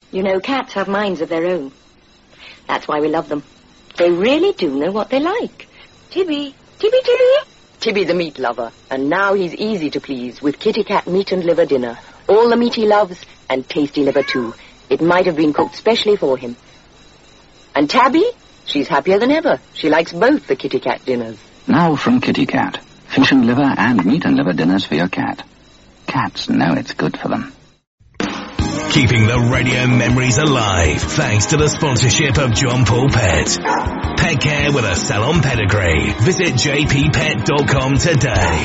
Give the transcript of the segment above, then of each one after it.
You know, cats have minds of their own. That's why we love them. They really do know what they like. Tibby. Tibby the meat lover. And now he's easy to please with Kitty Cat meat and liver dinner. All the meat he loves, and tasty liver too. It might have been cooked specially for him. And Tabby? She's happier than ever. She likes both the Kitty Cat dinners. Now from Kitty Cat. Fish and liver and meat and liver dinners for your cat. Cats know it's good for them. Keeping the radio memories alive thanks to the sponsorship of John Paul Pet. Pet care with a salon pedigree. Visit jppet.com today.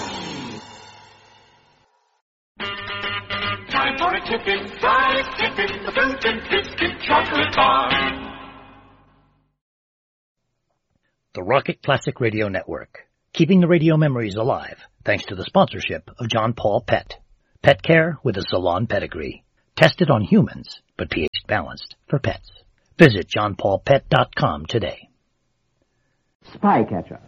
Time for a tipping, fried tipping, the fruit and biscuit chocolate bar. The Rocket Classic Radio Network. Keeping the radio memories alive thanks to the sponsorship of John Paul Pet. Pet care with a salon pedigree. Tested on humans, but pH balanced for pets. Visit johnpaulpet.com today. Spycatcher.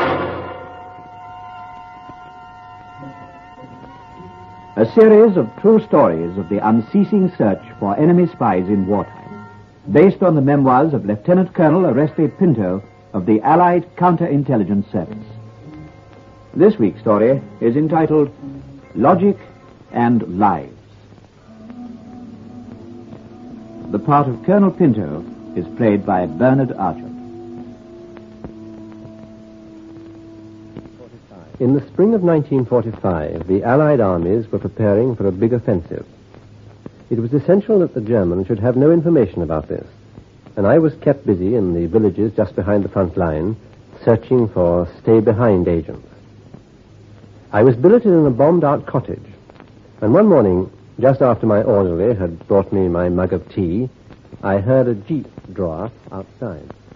A series of true stories of the unceasing search for enemy spies in wartime, based on the memoirs of Lieutenant Colonel Oreste Pinto of the Allied Counterintelligence Service. This week's story is entitled Logic and Lives. The part of Colonel Pinto is played by Bernard Archer. In the spring of 1945, the Allied armies were preparing for a big offensive. It was essential that the Germans should have no information about this, and I was kept busy in the villages just behind the front line, searching for stay-behind agents. I was billeted in a bombed-out cottage, and one morning, just after my orderly had brought me my mug of tea, I heard a jeep draw up outside.